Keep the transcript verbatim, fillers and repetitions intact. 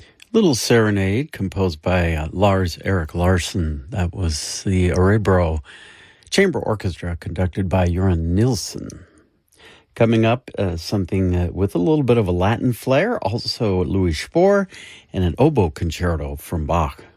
Little Serenade, composed by uh, Lars Erik Larson. That was the Örebro Chamber Orchestra, conducted by Göran Nilsson. Coming up, uh, something uh, with a little bit of a Latin flair, also Louis Spohr, and an oboe concerto from Bach.